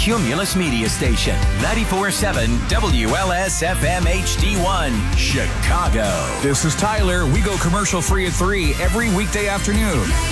Cumulus Media Station. 94.7 WLS-FM HD1, Chicago. This is Tyler. We go commercial free at 3 every weekday afternoon.